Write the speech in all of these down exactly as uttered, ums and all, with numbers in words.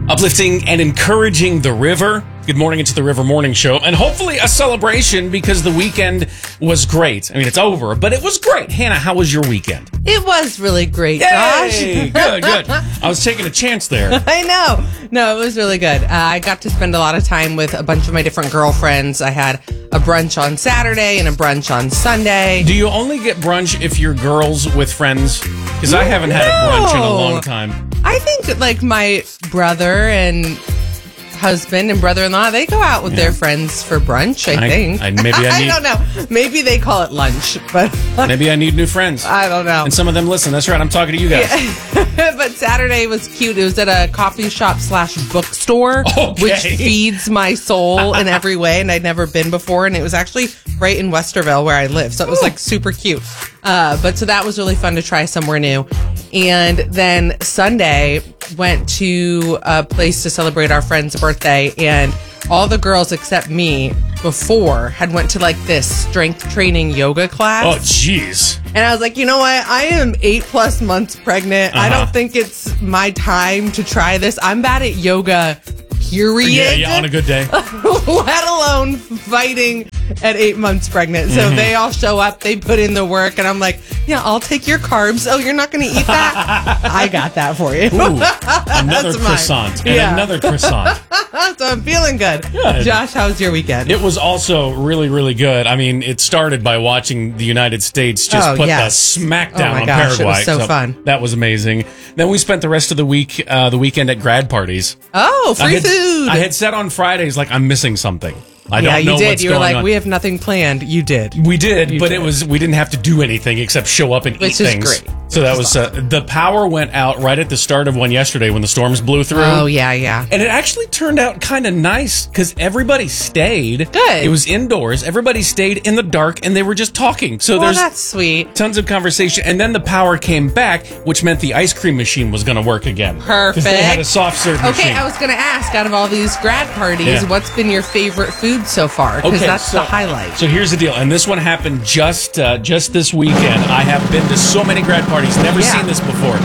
Uplifting and encouraging the river. Good morning, it's the River Morning Show. And hopefully a celebration because the weekend was great. I mean, it's over, but it was great. Hannah, how was your weekend? It was really great, Yay! Josh. Good, good. I was taking a chance there. I know. No, it was really good. Uh, I got to spend a lot of time with a bunch of my different girlfriends. I had a brunch on Saturday and a brunch on Sunday. Do you only get brunch if you're girls with friends? Because I haven't had a brunch in a long time. I think like my brother and husband and brother-in-law, they go out with yeah. their friends for brunch, I, I think. I, maybe I, need, I don't know. Maybe they call it lunch, but maybe I need new friends. I don't know. And some of them listen. That's right. I'm talking to you guys. Yeah. But Saturday was cute. It was at a coffee shop slash bookstore, okay. which feeds my soul in every way, and I'd never been before. And it was actually right in Westerville where I live, so it was like super cute. Uh, but so that was really fun to try somewhere new. And then Sunday went to a place to celebrate our friend's birthday, and all the girls except me before had went to like this strength training yoga class. Oh, jeez. And I was like, you know what? I am eight plus months pregnant. Uh-huh. I don't think it's my time to try this. I'm bad at yoga, period. Yeah, yeah, on a good day. Let alone fighting at eight months pregnant. So mm-hmm. they all show up, they put in the work, and I'm like, yeah, I'll take your carbs. Oh, you're not going to eat that? I got that for you. Ooh, another croissant. And yeah. another croissant. So I'm feeling good. good. Josh, how was your weekend? It was also really, really good. I mean, it started by watching the United States just oh, put yes. a smackdown oh my on gosh, Paraguay. It was so, so fun. That was amazing. Then we spent the rest of the week, uh, the weekend at grad parties. Oh, free I had, food. I had said on Fridays, like, I'm missing something. I yeah, don't know you did. what's You were going like, on. we have nothing planned. You did. We did, you but did. it was we didn't have to do anything except show up and Which eat things. Which is great. So that was uh, the power went out right at the start of one yesterday when the storms blew through. Oh yeah, yeah. And it actually turned out kind of nice because everybody stayed. Good. It was indoors. Everybody stayed in the dark and they were just talking. So well, there's that's sweet. Tons of conversation, and then the power came back, which meant the ice cream machine was going to work again. Perfect. Because they had a soft serve okay, machine. Okay, I was going to ask, out of all these grad parties, yeah. what's been your favorite food so far? Because okay, that's so, the highlight. So here's the deal, and this one happened just uh, just this weekend. I have been to so many grad parties, never yeah. seen this before.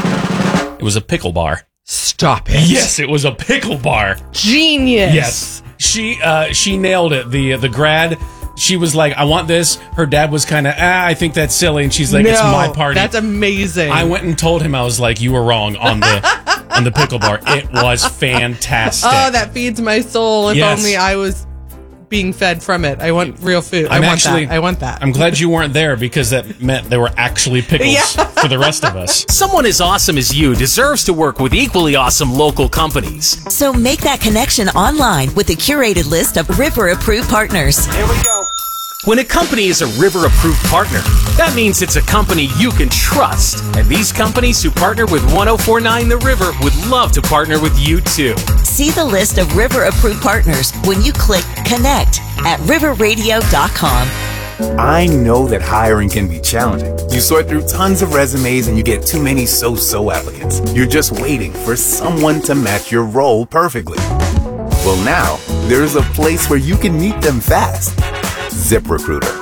It was a pickle bar. Stop it. Yes, it was a pickle bar. Genius. Yes. She uh, she nailed it. The the grad, she was like, I want this. Her dad was kind of, ah, I think that's silly. And she's like, no, it's my party. That's amazing. I went and told him, I was like, you were wrong on the on the pickle bar. It was fantastic. Oh, that feeds my soul. If yes. only I was being fed from it. I want real food. I'm I want actually, that. I want that. I'm glad you weren't there because that meant there were actually pickles yeah. for the rest of us. Someone as awesome as you deserves to work with equally awesome local companies. So make that connection online with the curated list of River-approved partners. Here we go. When a company is a River-approved partner, that means it's a company you can trust. And these companies who partner with one oh four point nine The River would love to partner with you too. See the list of River-approved partners when you click Connect at river radio dot com. I know that hiring can be challenging. You sort through tons of resumes and you get too many so-so applicants. You're just waiting for someone to match your role perfectly. Well, now, there's a place where you can meet them fast. ZipRecruiter.